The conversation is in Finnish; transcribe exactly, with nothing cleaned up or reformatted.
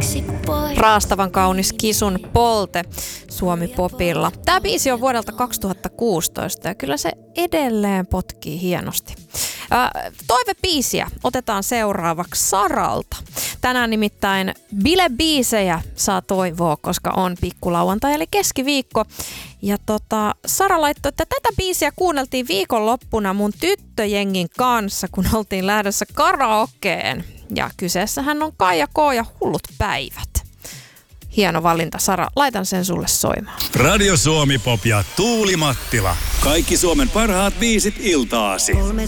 Raastavan kaunis Kisun Polte Suomi-popilla. Tämä biisi on vuodelta kaksituhattakuusitoista ja kyllä se edelleen potkii hienosti. Toivebiisiä otetaan seuraavaksi Saralta. Tänään nimittäin bilebiisejä saa toivoa, koska on pikkulauantai eli keskiviikko. Ja tota, Sara laittoi, että tätä biisiä kuunneltiin viikonloppuna mun tyttöjengin kanssa, kun oltiin lähdössä karaokeen. Ja kyseessähän on Kaija K. ja Hullut päivät. Hieno valinta, Sara. Laitan sen sulle soimaan. Radio Suomi Pop ja Tuuli Mattila. Kaikki Suomen parhaat biisit iltaasi.